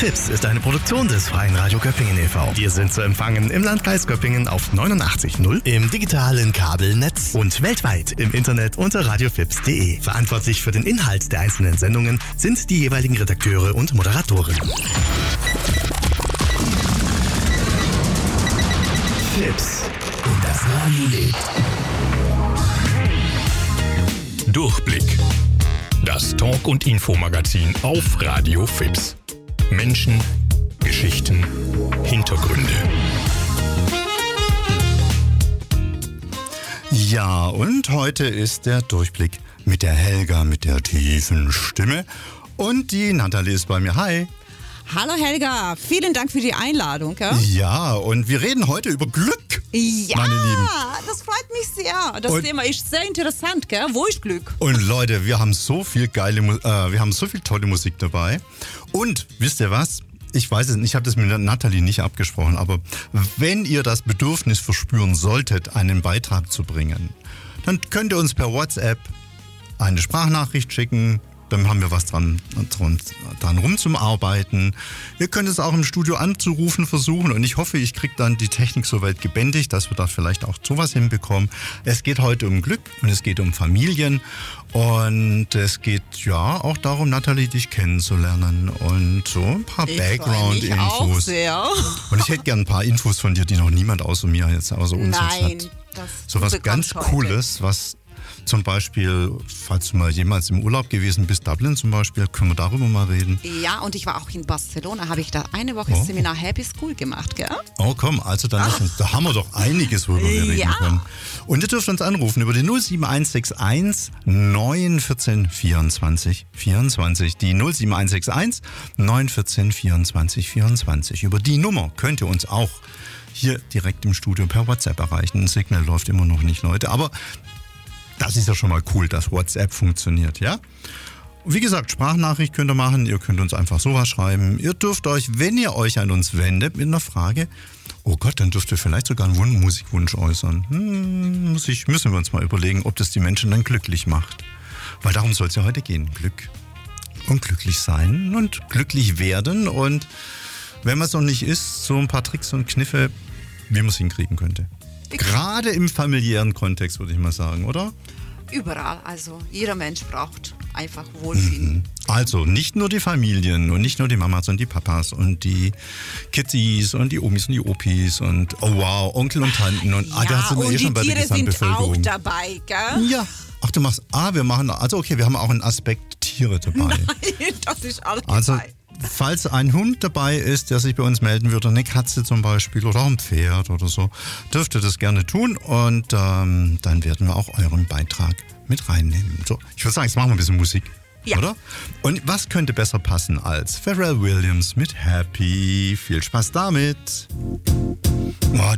FIPS ist eine Produktion des Freien Radio Göppingen e.V. Wir sind zu empfangen im Landkreis Göppingen auf 89.0, im digitalen Kabelnetz und weltweit im Internet unter radiofips.de. Verantwortlich für den Inhalt der einzelnen Sendungen sind die jeweiligen Redakteure und Moderatoren. FIPS und das Radio lebt. Durchblick. Das Talk- und Infomagazin auf Radio FIPS. Menschen, Geschichten, Hintergründe. Ja, und heute ist der Durchblick mit der Helga mit der tiefen Stimme. Und die Nathalie ist bei mir. Hi. Hallo Helga, vielen Dank für die Einladung. Ja, und wir reden heute über Glück, ja, meine Lieben. Das freut mich sehr. Das Thema ist sehr interessant, gell? Wo ist Glück? Und Leute, wir haben so viel tolle Musik dabei. Und wisst ihr was? Ich weiß es nicht, ich habe das mit Nathalie nicht abgesprochen, aber wenn ihr das Bedürfnis verspüren solltet, einen Beitrag zu bringen, dann könnt ihr uns per WhatsApp eine Sprachnachricht schicken. Dann haben wir was dran rum zum Arbeiten. Ihr könnt es auch im Studio anzurufen versuchen und ich hoffe, ich kriege dann die Technik soweit gebändigt, dass wir da vielleicht auch sowas hinbekommen. Es geht heute um Glück und es geht um Familien und es geht ja auch darum, Nathalie, dich kennenzulernen und so ein paar Background-Infos. Und ich hätte gern ein paar Infos von dir, die noch niemand außer mir jetzt außer uns jetzt hat. So was ganz Cooles, was zum Beispiel, falls du mal jemals im Urlaub gewesen bist, Dublin zum Beispiel, können wir darüber mal reden. Ja, und ich war auch in Barcelona, habe ich da eine Woche Seminar Happy School gemacht, gell? Oh komm, also dann da haben wir doch einiges, worüber wir reden können. Und ihr dürft uns anrufen über die 07161 914 24 24. Die 07161 914 24 24. Über die Nummer könnt ihr uns auch hier direkt im Studio per WhatsApp erreichen. Ein Signal läuft immer noch nicht, Leute, aber das ist ja schon mal cool, dass WhatsApp funktioniert, ja? Und wie gesagt, Sprachnachricht könnt ihr machen, ihr könnt uns einfach sowas schreiben. Ihr dürft euch, wenn ihr euch an uns wendet mit einer Frage, oh Gott, dann dürft ihr vielleicht sogar einen Musikwunsch äußern. Müssen wir uns mal überlegen, ob das die Menschen dann glücklich macht. Weil darum soll es ja heute gehen, Glück. Und glücklich sein und glücklich werden. Und wenn man es noch nicht ist, so ein paar Tricks und Kniffe, wie man es hinkriegen könnte. Gerade im familiären Kontext, würde ich mal sagen, oder? Überall, also jeder Mensch braucht einfach Wohlbefinden. Also nicht nur die Familien und nicht nur die Mamas und die Papas und die Kitties und die Omis und die Opis und oh wow, Onkel und Tanten und da sind wir und schon bei der Gesamtbevölkerung. Die Tiere sind auch dabei, gell? Ja. Ach, du machst, wir haben auch einen Aspekt Tiere dabei. Nein, das ist alles dabei. Falls ein Hund dabei ist, der sich bei uns melden würde, eine Katze zum Beispiel oder auch ein Pferd oder so, dürft ihr das gerne tun und dann werden wir auch euren Beitrag mit reinnehmen. So, ich würde sagen, jetzt machen wir ein bisschen Musik, oder? Und was könnte besser passen als Pharrell Williams mit Happy? Viel Spaß damit!